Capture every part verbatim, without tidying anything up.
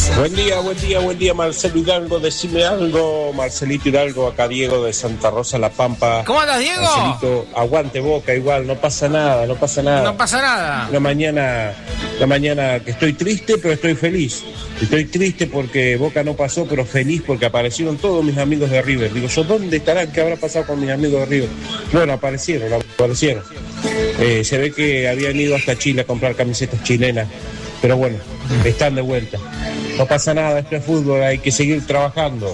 Buen día, buen día, buen día, Marcelo Hidalgo, decime algo. Marcelito Hidalgo, acá Diego de Santa Rosa, La Pampa. ¿Cómo andas, Diego? Marcelito, aguante Boca igual, no pasa nada, no pasa nada. No pasa nada. Una mañana, una mañana que estoy triste, pero estoy feliz. Estoy triste porque Boca no pasó, pero feliz porque aparecieron todos mis amigos de River. Digo yo, ¿dónde estarán? ¿Qué habrá pasado con mis amigos de River? Bueno, aparecieron, aparecieron. Eh, se ve que habían ido hasta Chile a comprar camisetas chilenas, pero bueno, están de vuelta. No pasa nada, esto es fútbol, hay que seguir trabajando.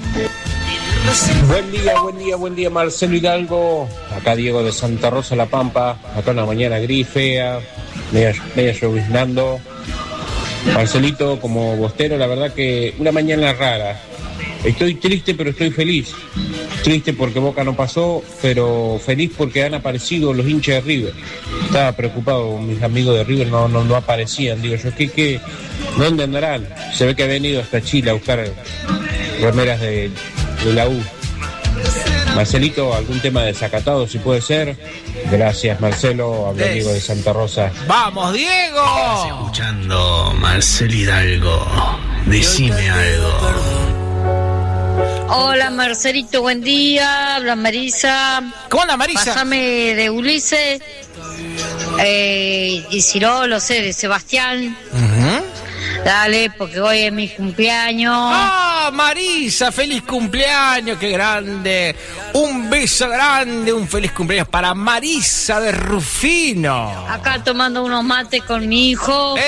Buen día, buen día, buen día, Marcelo Hidalgo. Acá Diego de Santa Rosa, La Pampa. Acá una mañana gris, fea, media, media lloviznando. Marcelito, como bostero, la verdad que una mañana rara. Estoy triste, pero estoy feliz. Triste porque Boca no pasó, pero feliz porque han aparecido los hinchas de River. Estaba preocupado, mis amigos de River no, no, no aparecían. Digo yo, ¿qué, qué? ¿Dónde andarán? Se ve que habían ido hasta Chile a buscar remeras de, de la U. Marcelito, ¿algún tema desacatado, si puede ser? Gracias, Marcelo. Habla Des. Diego de Santa Rosa. ¡Vamos, Diego! Estás escuchando Marcelo Hidalgo. Decime algo. Hola Marcelito, buen día, habla Marisa. ¿Cómo anda, Marisa? Pásame de Ulises, eh, y si no, lo sé, de Sebastián. Uh-huh. Dale, porque hoy es mi cumpleaños. ¡Ah, Marisa! ¡Feliz cumpleaños! ¡Qué grande! Un beso grande, un feliz cumpleaños para Marisa de Rufino. Acá tomando unos mates con mi hijo.